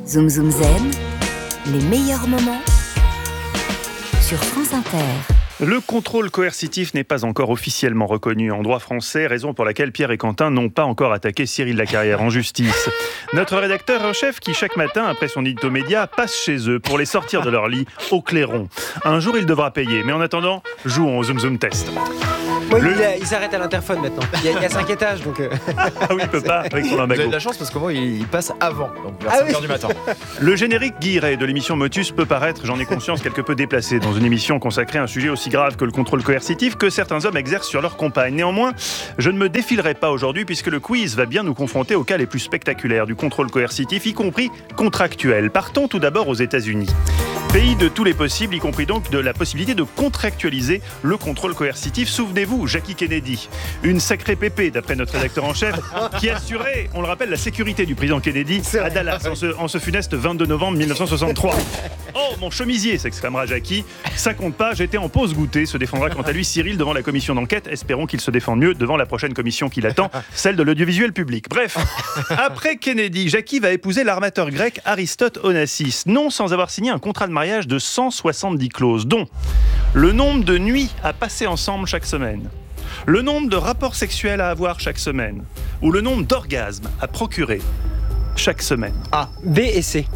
Zoom Zoom Zen, les meilleurs moments sur France Inter. Le contrôle coercitif n'est pas encore officiellement reconnu en droit français, raison pour laquelle Pierre et Quentin n'ont pas encore attaqué Cyril Lacarrière en justice. Notre rédacteur en chef qui, chaque matin, après son édito média, passe chez eux pour les sortir de leur lit au clairon. Un jour, il devra payer, mais en attendant, jouons au Zoom Zoom Test. Oui, il s'arrête à l'interphone maintenant. Il y a 5 étages, donc... Ah oui, il peut pas, avec son Vous lumbago. avez de la chance parce qu'au moins il passe avant, donc vers 5h du matin. Le générique guilleret de l'émission Motus peut paraître, j'en ai conscience, quelque peu déplacé dans une émission consacrée à un sujet aussi grave que le contrôle coercitif que certains hommes exercent sur leurs compagnes. Néanmoins, je ne me défilerai pas aujourd'hui puisque le quiz va bien nous confronter aux cas les plus spectaculaires du contrôle coercitif, y compris contractuel. Partons tout d'abord aux États-Unis. Pays de tous les possibles, y compris donc de la possibilité de contractualiser le contrôle coercitif. Souvenez-vous, Jackie Kennedy, une sacrée pépée d'après notre rédacteur en chef, qui assurait, on le rappelle, la sécurité du président Kennedy à Dallas en ce funeste 22 novembre 1963. Oh, mon chemisier, s'exclamera Jackie. Ça compte pas, j'étais en pause goûter, se défendra quant à lui Cyril devant la commission d'enquête. Espérons qu'il se défende mieux devant la prochaine commission qui l'attend, celle de l'audiovisuel public. Bref, après Kennedy, Jackie va épouser l'armateur grec Aristote Onassis, non sans avoir signé un contrat de mariage de 170 clauses, dont le nombre de nuits à passer ensemble chaque semaine, le nombre de rapports sexuels à avoir chaque semaine, ou le nombre d'orgasmes à procurer chaque semaine. A, B et C.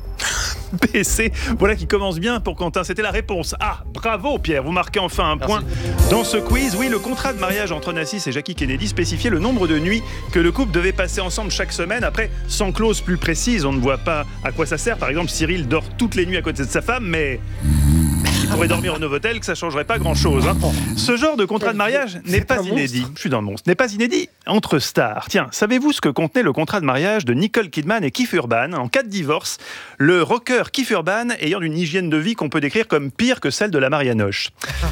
B et C, voilà qui commence bien pour Quentin. C'était la réponse A. Bravo Pierre, vous marquez enfin un point dans ce quiz. Oui, le contrat de mariage entre Onassis et Jackie Kennedy spécifiait le nombre de nuits que le couple devait passer ensemble chaque semaine. Après, sans clause plus précise, on ne voit pas à quoi ça sert. Par exemple, Cyril dort toutes les nuits à côté de sa femme, mais... il pourrait dormir au Novotel, que ça changerait pas grand-chose. Ce genre de contrat de mariage n'est pas inédit. Je suis dans le monstre. N'est pas inédit entre stars. Tiens, savez-vous ce que contenait le contrat de mariage de Nicole Kidman et Keith Urban en cas de divorce, le rocker Keith Urban ayant une hygiène de vie qu'on peut décrire comme pire que celle de la Marianoche.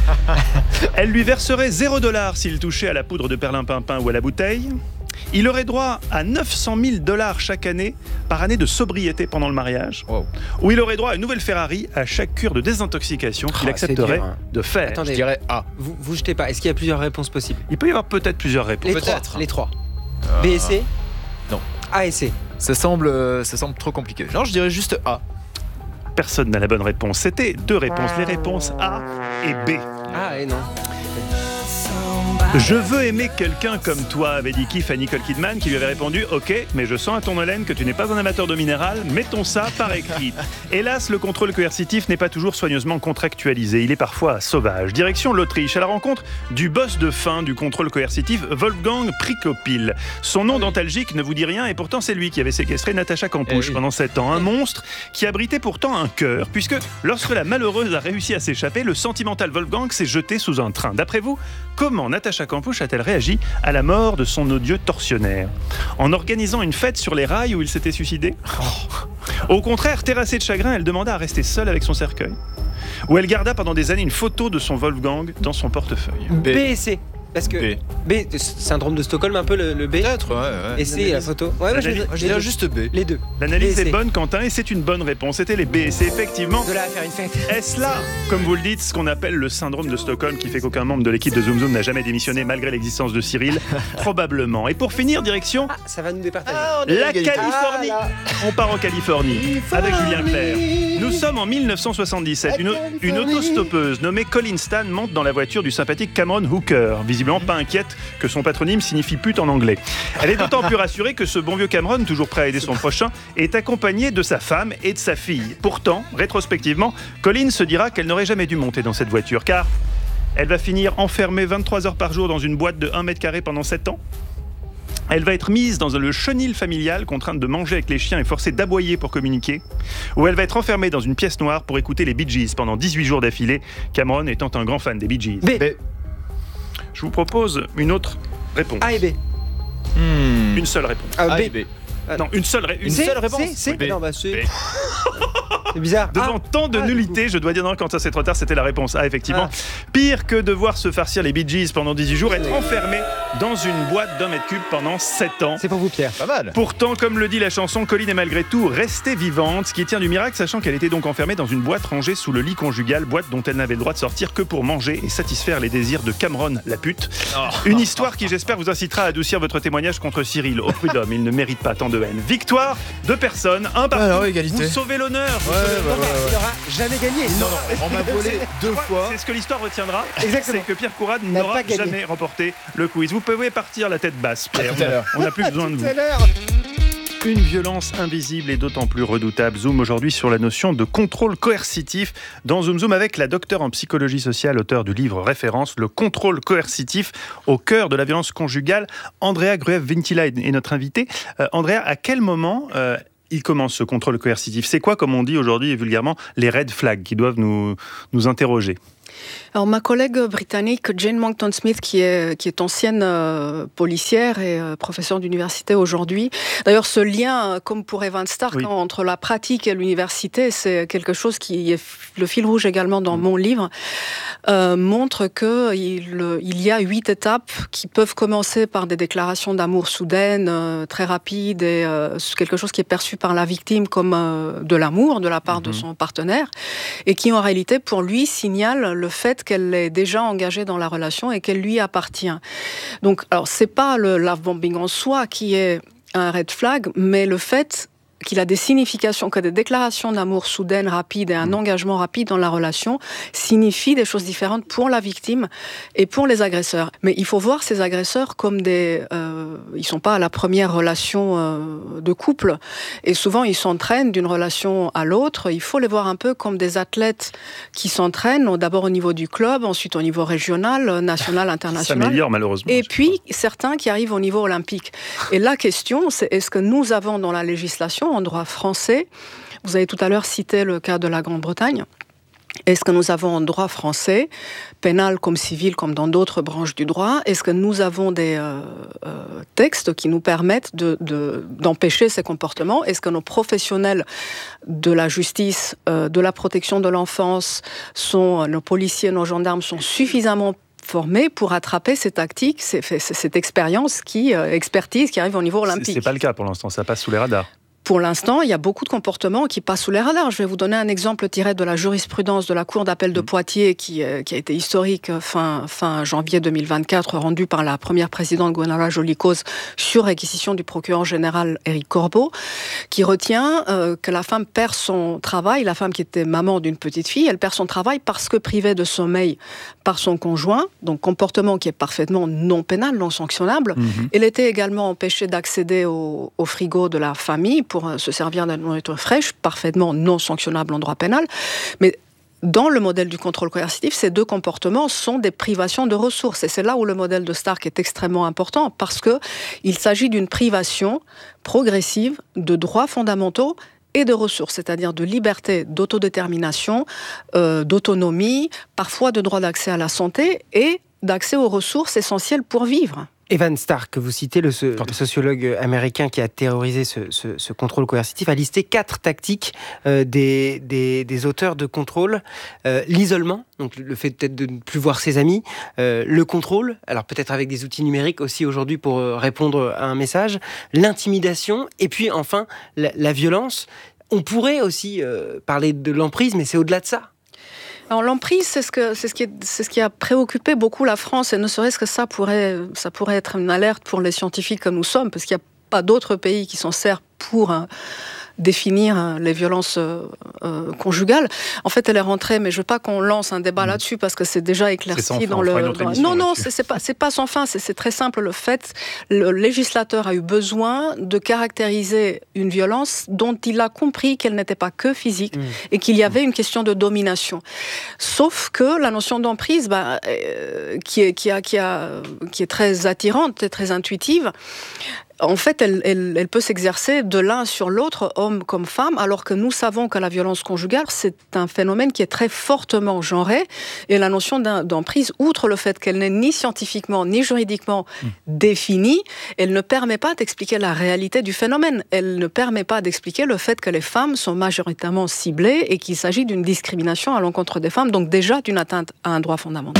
Elle lui verserait $0 s'il touchait à la poudre de perlimpinpin ou à la bouteille. Il aurait droit à $900 000 chaque année, par année de sobriété pendant le mariage. Wow. Ou il aurait droit à une nouvelle Ferrari à chaque cure de désintoxication qu'il accepterait de faire. Attendez, je dirais A. Vous jetez pas. Est-ce qu'il y a plusieurs réponses possibles? Il peut y avoir peut-être plusieurs réponses. Les trois. B et C? Non. A et C. Ça semble trop compliqué. Non, je dirais juste A. Personne n'a la bonne réponse. C'était deux réponses. Les réponses A et B. Ah et non. Je veux aimer quelqu'un comme toi, avait dit Keith à Nicole Kidman, qui lui avait répondu « Ok, mais je sens à ton haleine que tu n'es pas un amateur de minéral, mettons ça par écrit. » Hélas, le contrôle coercitif n'est pas toujours soigneusement contractualisé. Il est parfois sauvage. Direction l'Autriche, à la rencontre du boss de fin du contrôle coercitif, Wolfgang Prikopil. Son nom d'antalgique ne vous dit rien, et pourtant c'est lui qui avait séquestré Natacha Kampusch pendant 7 ans. Un monstre qui abritait pourtant un cœur, puisque lorsque la malheureuse a réussi à s'échapper, le sentimental Wolfgang s'est jeté sous un train. D'après vous, comment Natacha Kampusch a-t-elle réagi à la mort de son odieux tortionnaire? En organisant une fête sur les rails où il s'était suicidé? Au contraire, terrassée de chagrin, elle demanda à rester seule avec son cercueil, où elle garda pendant des années une photo de son Wolfgang dans son portefeuille. B et C. Parce que B, syndrome de Stockholm, un peu le B. Peut-être, ouais. Et C, la photo. Ouais, moi je dirais juste B. Les deux. L'analyse est bonne, Quentin, et c'est une bonne réponse. C'était les B et C, effectivement. De là à faire une fête. Est-ce là, comme vous le dites, ce qu'on appelle le syndrome de Stockholm qui fait qu'aucun membre de l'équipe de Zoom Zoom n'a jamais démissionné malgré l'existence de Cyril? Probablement. Et pour finir, direction ça va nous départager. la Californie. On part en Californie avec Julien Clerc. Nous sommes en 1977. Une autostoppeuse nommée Colin Stan monte dans la voiture du sympathique Cameron Hooker, visiblement pas inquiète que son patronyme signifie pute en anglais. Elle est d'autant plus rassurée que ce bon vieux Cameron, toujours prêt à aider son prochain, est accompagné de sa femme et de sa fille. Pourtant, rétrospectivement, Colin se dira qu'elle n'aurait jamais dû monter dans cette voiture, car elle va finir enfermée 23 heures par jour dans une boîte de 1 mètre carré pendant 7 ans. Elle va être mise dans le chenil familial, contrainte de manger avec les chiens et forcée d'aboyer pour communiquer. Ou elle va être enfermée dans une pièce noire pour écouter les Bee Gees pendant 18 jours d'affilée, Cameron étant un grand fan des Bee Gees. B. Je vous propose une autre réponse. A et B. Une seule réponse. A A B. et B. Non, une seule réponse. C. Oui, B. Non, bah C. B. C'est bizarre. Devant tant de nullités, je dois dire non, quand ça c'est trop tard, c'était la réponse A, effectivement. Pire que devoir se farcir les Bee Gees pendant 18 jours, être enfermé dans une boîte d'un mètre cube pendant 7 ans. C'est pour vous, Pierre. Pas mal. Pourtant, comme le dit la chanson, Colline est malgré tout restée vivante, ce qui tient du miracle, sachant qu'elle était donc enfermée dans une boîte rangée sous le lit conjugal, boîte dont elle n'avait le droit de sortir que pour manger et satisfaire les désirs de Cameron, la pute. Une histoire qui, j'espère, vous incitera à adoucir votre témoignage contre Cyril. Au prud'homme, il ne mérite pas tant de haine. Victoire, 2 personnes, 1 partout. Alors, égalité. Vous sauvez l'honneur. Il n'aura jamais gagné. Non, on m'a volé 2 fois. C'est ce que l'histoire retiendra. Exactement. C'est que Pierre Courade N'a n'aura pas gagné. jamais remporté le quiz. Vous pouvez partir la tête basse, Pierre. tout à l'heure. On n'a plus besoin de vous. Tout à l'heure. Une violence invisible et d'autant plus redoutable. Zoom aujourd'hui sur la notion de contrôle coercitif. Dans Zoom Zoom avec la docteure en psychologie sociale, auteure du livre référence Le contrôle coercitif au cœur de la violence conjugale. Andrea Gruev-Vintila est notre invitée. Andrea, à quel moment il commence ce contrôle coercitif? C'est quoi, comme on dit aujourd'hui vulgairement, les red flags qui doivent nous interroger? Alors, ma collègue britannique Jane Monckton-Smith, qui est ancienne policière et professeure d'université aujourd'hui. D'ailleurs, ce lien, comme pour Evan Stark, entre la pratique et l'université, c'est quelque chose qui est le fil rouge également dans mon livre, montre qu'il y a 8 étapes qui peuvent commencer par des déclarations d'amour soudaines, très rapides, et quelque chose qui est perçu par la victime comme de l'amour de la part de son partenaire, et qui en réalité, pour lui, signale le fait qu'elle est déjà engagée dans la relation et qu'elle lui appartient. Donc, alors, c'est pas le love-bombing en soi qui est un red flag, mais le fait qu'il a des significations, que des déclarations d'amour soudaines, rapides et un engagement rapide dans la relation signifient des choses différentes pour la victime et pour les agresseurs. Mais il faut voir ces agresseurs comme ils sont pas à la première relation de couple, et souvent ils s'entraînent d'une relation à l'autre. Il faut les voir un peu comme des athlètes qui s'entraînent d'abord au niveau du club, ensuite au niveau régional, national, international. Ça s'améliore malheureusement. Et puis certains qui arrivent au niveau olympique. Et la question, c'est est-ce que nous avons dans la législation, en droit français, vous avez tout à l'heure cité le cas de la Grande-Bretagne, est-ce que nous avons en droit français, pénal comme civil, comme dans d'autres branches du droit, est-ce que nous avons des textes qui nous permettent d'empêcher ces comportements? Est-ce que nos professionnels de la justice, de la protection de l'enfance, nos policiers, nos gendarmes sont suffisamment formés pour attraper ces tactiques, cette expertise qui arrive au niveau olympique? C'est pas le cas pour l'instant, ça passe sous les radars. Pour l'instant, il y a beaucoup de comportements qui passent sous les radars. Je vais vous donner un exemple tiré de la jurisprudence de la Cour d'appel de Poitiers qui a été historique fin janvier 2024, rendue par la première présidente Gwénola Joly-Coz sur réquisition du procureur général Éric Corbeau, qui retient que la femme perd son travail, la femme qui était maman d'une petite fille, elle perd son travail parce que privée de sommeil par son conjoint, donc comportement qui est parfaitement non pénal, non sanctionnable. Elle était également empêchée d'accéder au frigo de la famille pour se servir de la nourriture fraîche, parfaitement non sanctionnable en droit pénal. Mais dans le modèle du contrôle coercitif, ces 2 comportements sont des privations de ressources. Et c'est là où le modèle de Stark est extrêmement important, parce qu'il s'agit d'une privation progressive de droits fondamentaux et de ressources, c'est-à-dire de liberté, d'autodétermination, d'autonomie, parfois de droit d'accès à la santé et d'accès aux ressources essentielles pour vivre. Evan Stark, que vous citez, le sociologue américain qui a théorisé ce contrôle coercitif, a listé 4 tactiques des auteurs de contrôle. L'isolement, donc le fait peut-être de ne plus voir ses amis, le contrôle, alors peut-être avec des outils numériques aussi aujourd'hui pour répondre à un message, l'intimidation, et puis enfin la violence. On pourrait aussi parler de l'emprise, mais c'est au-delà de ça. Alors, l'emprise, c'est ce qui a préoccupé beaucoup la France, et ne serait-ce que ça pourrait être une alerte pour les scientifiques que nous sommes, parce qu'il n'y a pas d'autres pays qui s'en servent pour définir les violences conjugales. En fait, elle est rentrée, mais je veux pas qu'on lance un débat là-dessus parce que c'est déjà éclairci dans le. Non, c'est pas sans fin. C'est très simple. Le législateur a eu besoin de caractériser une violence dont il a compris qu'elle n'était pas que physique et qu'il y avait une question de domination. Sauf que la notion d'emprise, qui est très attirante et très intuitive, En fait, elle peut s'exercer de l'un sur l'autre, homme comme femme, alors que nous savons que la violence conjugale, c'est un phénomène qui est très fortement genré, et la notion d'emprise, outre le fait qu'elle n'est ni scientifiquement ni juridiquement définie, elle ne permet pas d'expliquer la réalité du phénomène. Elle ne permet pas d'expliquer le fait que les femmes sont majoritairement ciblées et qu'il s'agit d'une discrimination à l'encontre des femmes, donc déjà d'une atteinte à un droit fondamental.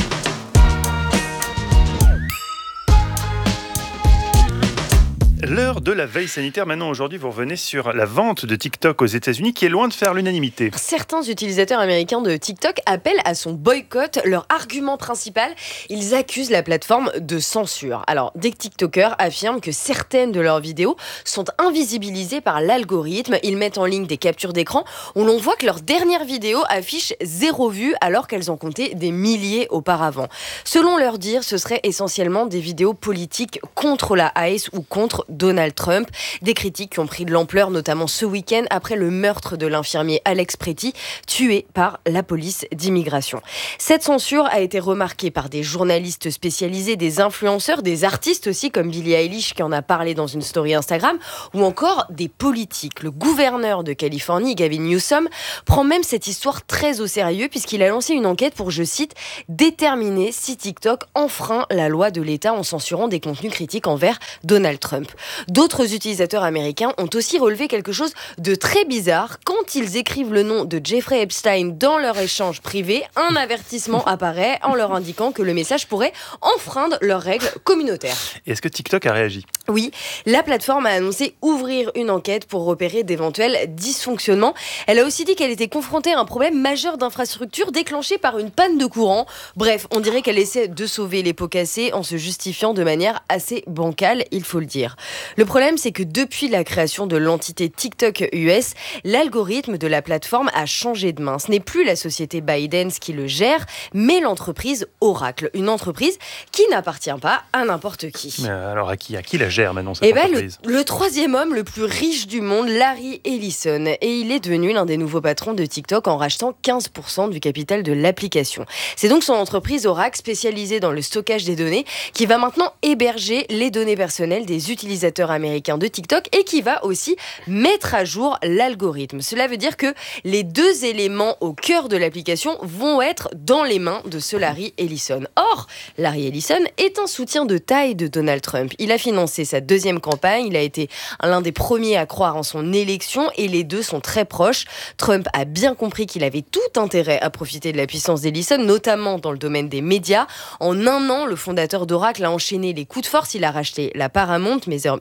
L'heure de la veille sanitaire. Maintenant, aujourd'hui, vous revenez sur la vente de TikTok aux États-Unis qui est loin de faire l'unanimité. Certains utilisateurs américains de TikTok appellent à son boycott. Leur argument principal, ils accusent la plateforme de censure. Alors, des TikTokers affirment que certaines de leurs vidéos sont invisibilisées par l'algorithme. Ils mettent en ligne des captures d'écran où l'on voit que leurs dernières vidéos affichent 0 vues alors qu'elles en comptaient des milliers auparavant. Selon leur dire, ce seraient essentiellement des vidéos politiques contre la ICE ou contre Donald Trump. Des critiques qui ont pris de l'ampleur, notamment ce week-end, après le meurtre de l'infirmier Alex Pretty, tué par la police d'immigration. Cette censure a été remarquée par des journalistes spécialisés, des influenceurs, des artistes aussi, comme Billie Eilish qui en a parlé dans une story Instagram, ou encore des politiques. Le gouverneur de Californie, Gavin Newsom, prend même cette histoire très au sérieux puisqu'il a lancé une enquête pour, je cite, déterminer si TikTok enfreint la loi de l'État en censurant des contenus critiques envers Donald Trump. D'autres utilisateurs américains ont aussi relevé quelque chose de très bizarre. Quand ils écrivent le nom de Jeffrey Epstein dans leur échange privé, un avertissement apparaît en leur indiquant que le message pourrait enfreindre leurs règles communautaires. Et est-ce que TikTok a réagi ? Oui, la plateforme a annoncé ouvrir une enquête pour repérer d'éventuels dysfonctionnements. Elle a aussi dit qu'elle était confrontée à un problème majeur d'infrastructure déclenché par une panne de courant. Bref, on dirait qu'elle essaie de sauver les pots cassés en se justifiant de manière assez bancale, il faut le dire. Le problème, c'est que depuis la création de l'entité TikTok US, l'algorithme de la plateforme a changé de main. Ce n'est plus la société ByteDance qui le gère, mais l'entreprise Oracle. Une entreprise qui n'appartient pas à n'importe qui. Mais alors à qui la gère maintenant cette entreprise ? Le troisième homme le plus riche du monde, Larry Ellison. Et il est devenu l'un des nouveaux patrons de TikTok en rachetant 15% du capital de l'application. C'est donc son entreprise Oracle, spécialisée dans le stockage des données, qui va maintenant héberger les données personnelles des utilisateurs américains de TikTok et qui va aussi mettre à jour l'algorithme. Cela veut dire que les deux éléments au cœur de l'application vont être dans les mains de ce Larry Ellison. Or, Larry Ellison est un soutien de taille de Donald Trump. Il a financé sa deuxième campagne, il a été l'un des premiers à croire en son élection et les deux sont très proches. Trump a bien compris qu'il avait tout intérêt à profiter de la puissance d'Ellison, notamment dans le domaine des médias. En un an, le fondateur d'Oracle a enchaîné les coups de force. Il a racheté la Paramount,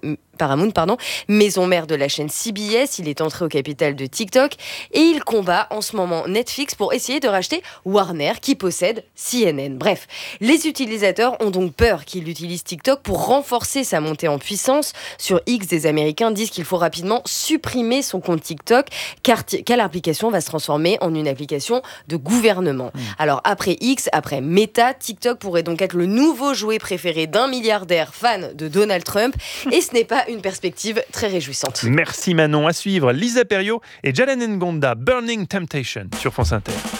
maison mère de la chaîne CBS. Il est entré au capital de TikTok et il combat en ce moment Netflix pour essayer de racheter Warner qui possède CNN. Bref, les utilisateurs ont donc peur qu'il utilise TikTok pour renforcer sa montée en puissance. Sur X, des Américains disent qu'il faut rapidement supprimer son compte TikTok car l'application va se transformer en une application de gouvernement. Alors après X, après Meta, TikTok pourrait donc être le nouveau jouet préféré d'un milliardaire fan de Donald Trump et ce n'est pas une perspective très réjouissante. Merci Manon. À suivre, Lisa Perriot et Jalen Ngonda, Burning Temptation sur France Inter.